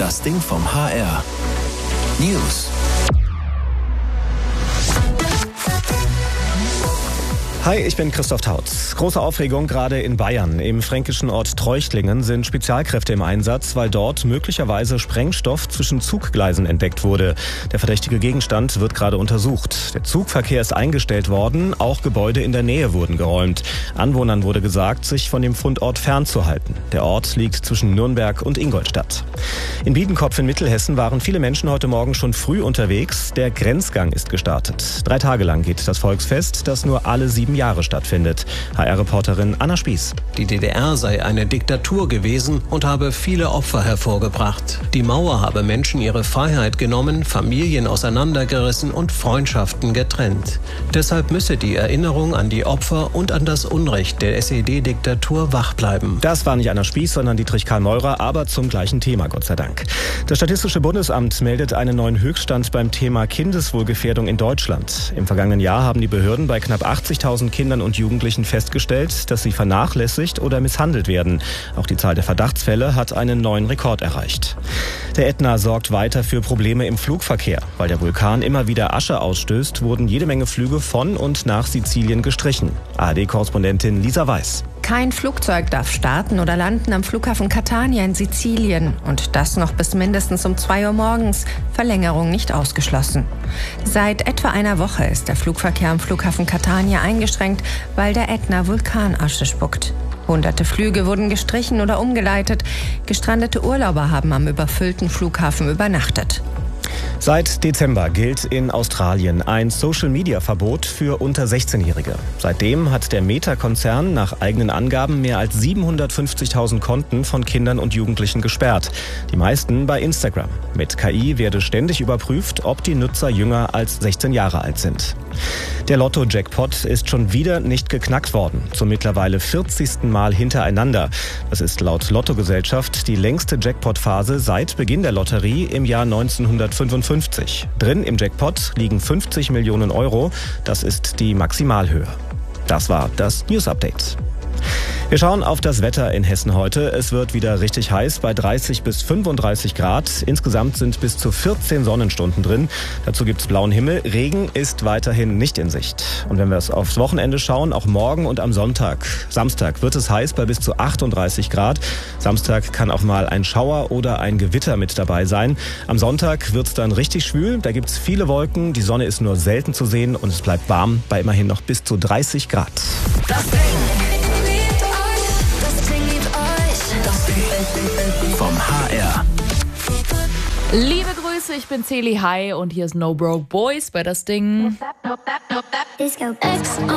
Das Ding vom HR. News. Hi, ich bin Christoph Tautz. Große Aufregung gerade in Bayern. Im fränkischen Ort Treuchtlingen sind Spezialkräfte im Einsatz, weil dort möglicherweise Sprengstoff zwischen Zuggleisen entdeckt wurde. Der verdächtige Gegenstand wird gerade untersucht. Der Zugverkehr ist eingestellt worden, auch Gebäude in der Nähe wurden geräumt. Anwohnern wurde gesagt, sich von dem Fundort fernzuhalten. Der Ort liegt zwischen Nürnberg und Ingolstadt. In Biedenkopf in Mittelhessen waren viele Menschen heute Morgen schon früh unterwegs. Der Grenzgang ist gestartet. 3 Tage lang geht das Volksfest, das nur alle 7 Jahre stattfindet. HR-Reporterin Anna Spieß. Die DDR sei eine Diktatur gewesen und habe viele Opfer hervorgebracht. Die Mauer habe Menschen ihre Freiheit genommen, Familien auseinandergerissen und Freundschaften getrennt. Deshalb müsse die Erinnerung an die Opfer und an das Unrecht der SED-Diktatur wach bleiben. Das war nicht Anna Spieß, sondern Dietrich Karl Meurer, aber zum gleichen Thema, Gott sei Dank. Das Statistische Bundesamt meldet einen neuen Höchststand beim Thema Kindeswohlgefährdung in Deutschland. Im vergangenen Jahr haben die Behörden bei knapp 80.000 Kindern und Jugendlichen festgestellt, dass sie vernachlässigt oder misshandelt werden. Auch die Zahl der Verdachtsfälle hat einen neuen Rekord erreicht. Der Ätna sorgt weiter für Probleme im Flugverkehr. Weil der Vulkan immer wieder Asche ausstößt, wurden jede Menge Flüge von und nach Sizilien gestrichen. ARD-Korrespondentin Lisa Weiß. Kein Flugzeug darf starten oder landen am Flughafen Catania in Sizilien. Und das noch bis mindestens um 2 Uhr morgens. Verlängerung nicht ausgeschlossen. Seit etwa einer Woche ist der Flugverkehr am Flughafen Catania eingeschränkt, weil der Ätna Vulkanasche spuckt. Hunderte Flüge wurden gestrichen oder umgeleitet. Gestrandete Urlauber haben am überfüllten Flughafen übernachtet. Seit Dezember gilt in Australien ein Social-Media-Verbot für unter 16-Jährige. Seitdem hat der Meta-Konzern nach eigenen Angaben mehr als 750.000 Konten von Kindern und Jugendlichen gesperrt. Die meisten bei Instagram. Mit KI werde ständig überprüft, ob die Nutzer jünger als 16 Jahre alt sind. Der Lotto-Jackpot ist schon wieder nicht geknackt worden. Zum mittlerweile 40. Mal hintereinander. Das ist laut Lottogesellschaft die längste Jackpot-Phase seit Beginn der Lotterie im Jahr 1955. Drin im Jackpot liegen 50 Millionen Euro. Das ist die Maximalhöhe. Das war das News Update. Wir schauen auf das Wetter in Hessen heute. Es wird wieder richtig heiß bei 30 bis 35 Grad. Insgesamt sind bis zu 14 Sonnenstunden drin. Dazu gibt's blauen Himmel. Regen ist weiterhin nicht in Sicht. Und wenn wir es aufs Wochenende schauen, auch morgen und am Samstag wird es heiß bei bis zu 38 Grad. Samstag kann auch mal ein Schauer oder ein Gewitter mit dabei sein. Am Sonntag wird's dann richtig schwül. Da gibt's viele Wolken. Die Sonne ist nur selten zu sehen und es bleibt warm bei immerhin noch bis zu 30 Grad. Das Ding vom HR. Liebe Grüße, ich bin Celi. Hi und hier ist No Broke Boys bei Das Ding.